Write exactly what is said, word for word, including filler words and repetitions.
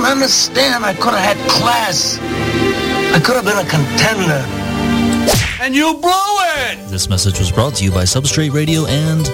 don't understand. I could have had class. I could have been a contender. And you blew it! This message was brought to you by Substrate Radio and